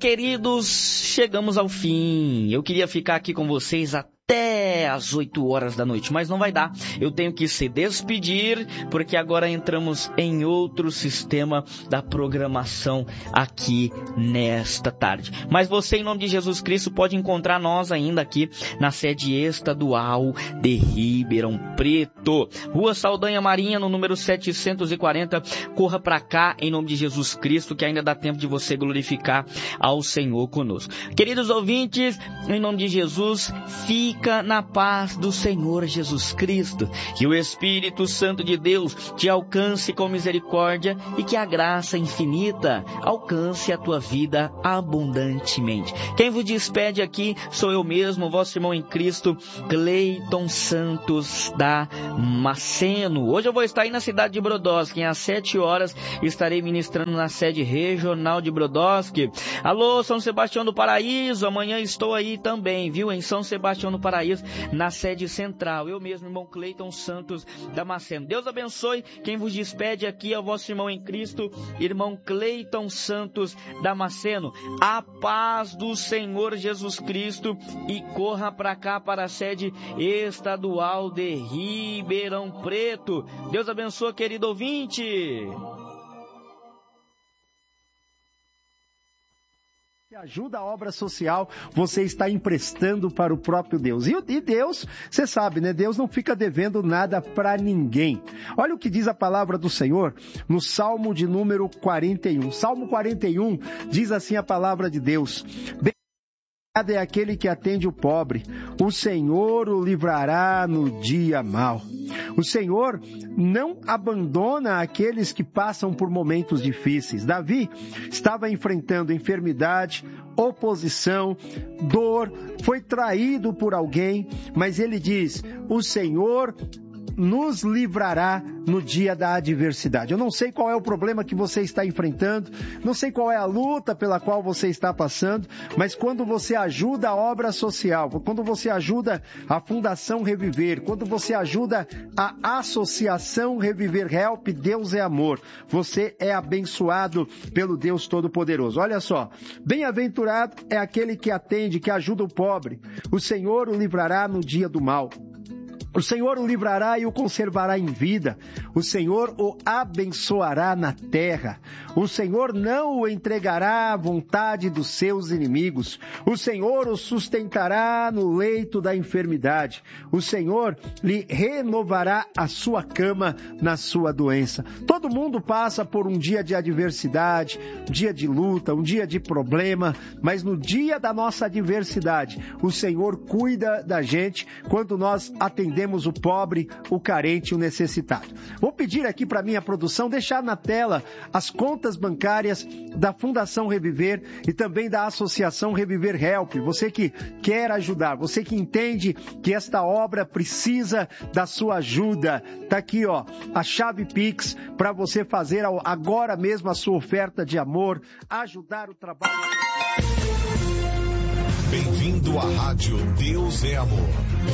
queridos, chegamos ao fim. Eu queria ficar aqui com vocês até às 8 horas da noite, mas não vai dar. Eu tenho que se despedir, porque agora entramos em outro sistema da programação aqui nesta tarde. Mas você, em nome de Jesus Cristo, pode encontrar nós ainda aqui na sede estadual de Ribeirão Preto, Rua Saldanha Marinha, no número 740. Corra para cá, em nome de Jesus Cristo, que ainda dá tempo de você glorificar ao Senhor conosco. Queridos ouvintes, em nome de Jesus, fica na paz do Senhor Jesus Cristo. Que o Espírito Santo de Deus te alcance com misericórdia e que a graça infinita alcance a tua vida abundantemente. Quem vos despede aqui sou eu mesmo, vosso irmão em Cristo, Cleiton Santos Damasceno. Hoje eu vou estar aí na cidade de Brodowski. Às 7 horas estarei ministrando na sede regional de Brodowski. Alô, São Sebastião do Paraíso, amanhã estou aí também, viu? Em São Sebastião do Paraíso, na sede central. Eu mesmo, irmão Cleiton Santos Damasceno. Deus abençoe. Quem vos despede aqui é o vosso irmão em Cristo, irmão Cleiton Santos Damasceno. A paz do Senhor Jesus Cristo e corra para cá, para a sede estadual de Ribeirão Preto. Deus abençoe, querido ouvinte. Ajuda a obra social, você está emprestando para o próprio Deus. E Deus, você sabe, né? Deus não fica devendo nada para ninguém. Olha o que diz a palavra do Senhor no Salmo de número 41. Salmo 41 diz assim a palavra de Deus: Bem-aventurado é aquele que atende o pobre, o Senhor o livrará no dia mau. O Senhor não abandona aqueles que passam por momentos difíceis. Davi estava enfrentando enfermidade, oposição, dor, foi traído por alguém, mas ele diz: o Senhor nos livrará no dia da adversidade. Eu não sei qual é o problema que você está enfrentando, não sei qual é a luta pela qual você está passando, mas quando você ajuda a obra social, quando você ajuda a Fundação Reviver, quando você ajuda a Associação Reviver Help, Deus é amor, você é abençoado pelo Deus Todo-Poderoso. Olha só, bem-aventurado é aquele que atende, que ajuda o pobre, o Senhor o livrará no dia do mal. O Senhor o livrará e o conservará em vida. O Senhor o abençoará na terra. O Senhor não o entregará à vontade dos seus inimigos. O Senhor o sustentará no leito da enfermidade. O Senhor lhe renovará a sua cama na sua doença. Todo mundo passa por um dia de adversidade, um dia de luta, um dia de problema, mas no dia da nossa adversidade, o Senhor cuida da gente quando nós atendemos o pobre, o carente, o necessitado. Vou pedir aqui para minha produção deixar na tela as contas bancárias da Fundação Reviver e também da Associação Reviver Help. Você que quer ajudar, você que entende que esta obra precisa da sua ajuda, tá aqui, ó, a chave Pix para você fazer agora mesmo a sua oferta de amor, ajudar o trabalho. Bem-vindo à Rádio Deus é Amor.